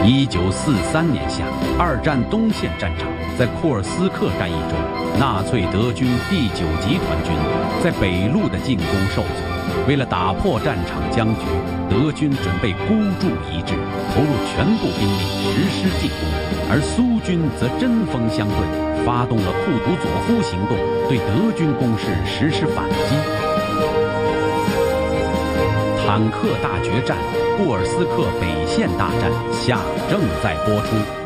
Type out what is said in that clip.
1943年夏，二战东线战场，在库尔斯克战役中，纳粹德军第9集团军在北路的进攻受阻。为了打破战场僵局，德军准备孤注一掷，投入全部兵力实施进攻，而苏军则针锋相对，发动了库图佐夫行动，对德军攻势实施反击。坦克大决战、布尔斯克北线大战下正在播出。